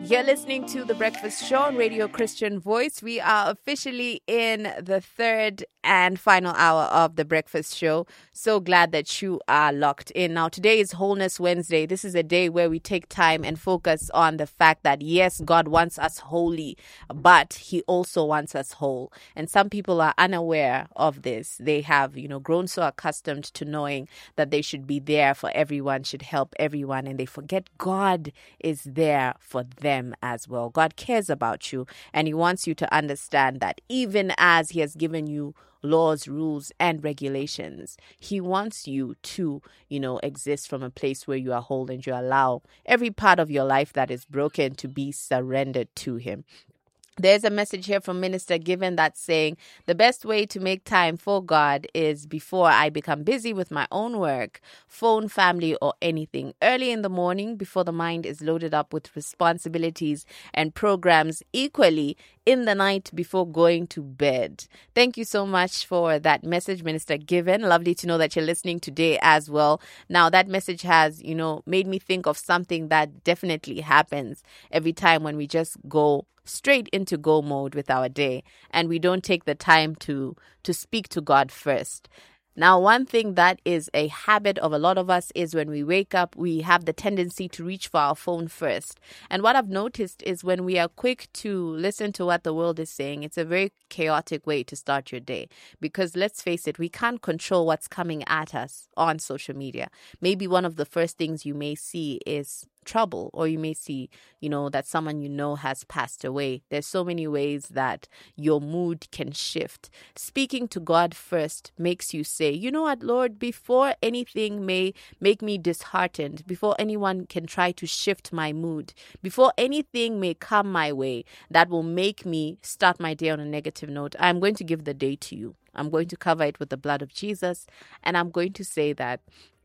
You're listening to The Breakfast Show on Radio Christian Voice. We are officially in the third and final hour of The Breakfast Show. So glad that you are locked in. Now, today is Wholeness Wednesday. This is a day where we take time and focus on the fact that, yes, God wants us holy, but He also wants us whole. And some people are unaware of this. They have, grown so accustomed to knowing that they should be there for everyone, should help everyone, and they forget God is there for them as well. God cares about you, and He wants you to understand that even as He has given you laws, rules, and regulations, He wants you to, exist from a place where you are whole and you allow every part of your life that is broken to be surrendered to Him. There's a message here from Minister Given that's saying the best way to make time for God is before I become busy with my own work, phone, family, or anything. Early in the morning, before the mind is loaded up with responsibilities and programs, equally in the night before going to bed. Thank you so much for that message, Minister Given. Lovely to know that you're listening today as well. Now, that message has, made me think of something that definitely happens every time when we just go straight into go mode with our day and we don't take the time to speak to God first. Now, one thing that is a habit of a lot of us is when we wake up, we have the tendency to reach for our phone first. And what I've noticed is when we are quick to listen to what the world is saying, it's a very chaotic way to start your day. Because let's face it, we can't control what's coming at us on social media. Maybe one of the first things you may see is trouble, or you may see, that someone has passed away. There's so many ways that your mood can shift. Speaking to God first makes you say, you know what, Lord, before anything may make me disheartened, before anyone can try to shift my mood, before anything may come my way that will make me start my day on a negative note, I'm going to give the day to you. I'm going to cover it with the blood of Jesus, and I'm going to say that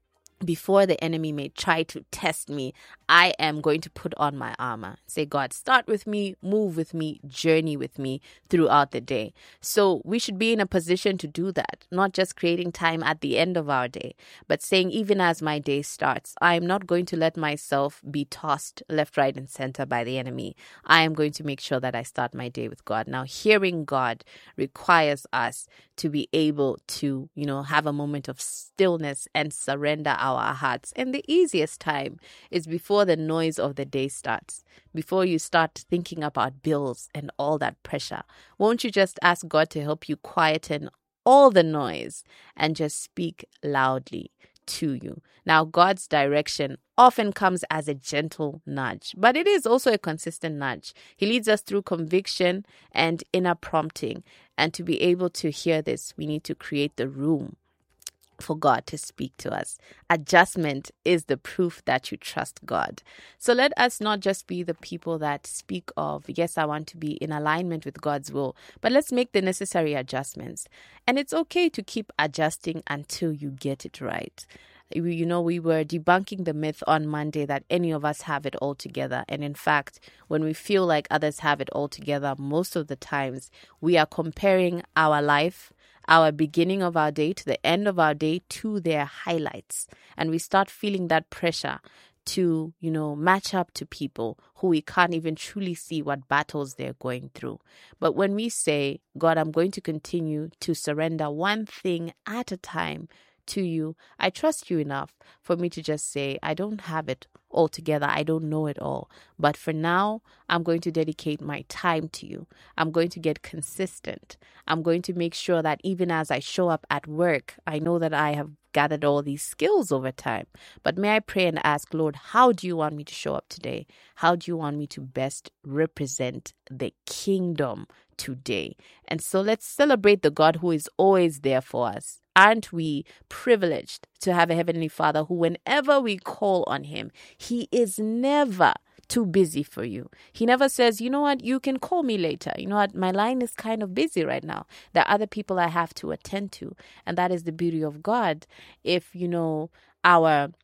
before the enemy may try to test me, I am going to put on my armor. Say, God, start with me, move with me, journey with me throughout the day. So we should be in a position to do that, not just creating time at the end of our day, but saying, even as my day starts, I am not going to let myself be tossed left, right, and center by the enemy. I am going to make sure that I start my day with God. Now, hearing God requires us to be able to, have a moment of stillness and surrender our hearts. And the easiest time is before the noise of the day starts, before you start thinking about bills and all that pressure. Won't you just ask God to help you quieten all the noise and just speak loudly to you? Now, God's direction often comes as a gentle nudge, but it is also a consistent nudge. He leads us through conviction and inner prompting. And to be able to hear this, we need to create the room for God to speak to us. Adjustment is the proof that you trust God. So let us not just be the people that speak of, yes, I want to be in alignment with God's will, but let's make the necessary adjustments. And it's okay to keep adjusting until you get it right. We were debunking the myth on Monday that any of us have it all together. And in fact, when we feel like others have it all together, most of the times we are comparing our life, our beginning of our day to the end of our day to their highlights. And we start feeling that pressure to, match up to people who we can't even truly see what battles they're going through. But when we say, God, I'm going to continue to surrender one thing at a time to you, I trust you enough for me to just say, I don't have it all together. I don't know it all. But for now, I'm going to dedicate my time to you. I'm going to get consistent. I'm going to make sure that even as I show up at work, I know that I have gathered all these skills over time. But may I pray and ask, Lord, how do you want me to show up today? How do you want me to best represent the kingdom today? And so let's celebrate the God who is always there for us. Aren't we privileged to have a Heavenly Father who, whenever we call on Him, He is never too busy for you. He never says, you know what, you can call me later. You know what, my line is kind of busy right now. There are other people I have to attend to. And that is the beauty of God. If, our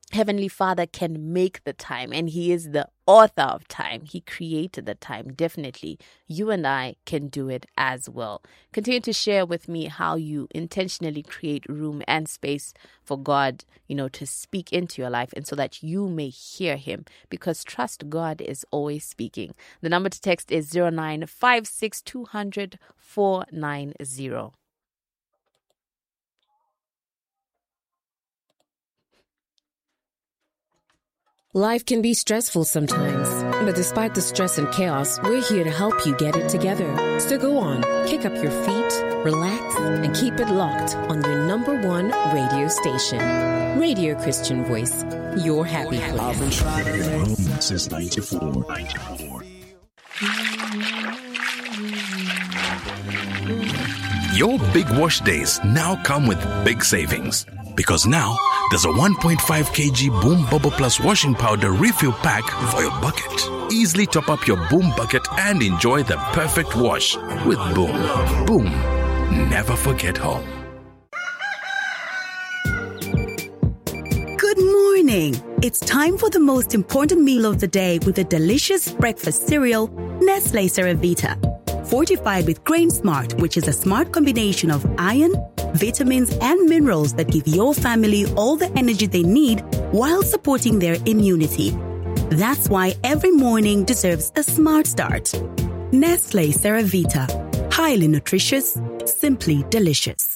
Heavenly Father can make the time, and He is the author of time. He created the time. Definitely, you and I can do it as well. Continue to share with me how you intentionally create room and space for God, to speak into your life, and so that you may hear Him, because trust God is always speaking. The number to text is 0956200490. Life can be stressful sometimes, but despite the stress and chaos, we're here to help you get it together. So go on, kick up your feet, relax, and keep it locked on your number one radio station. Radio Christian Voice, your happy place. I've been trying since 94. Your big wash days now come with big savings. Because now, there's a 1.5 kg Boom Bubble Plus washing powder refill pack for your bucket. Easily top up your Boom bucket and enjoy the perfect wash with Boom. Boom. Never forget home. Good morning. It's time for the most important meal of the day with a delicious breakfast cereal, Nestle Cerevita. Fortified with Grain Smart, which is a smart combination of iron, vitamins, and minerals that give your family all the energy they need while supporting their immunity. That's why every morning deserves a smart start. Nestle Cerevita. Highly nutritious, simply delicious.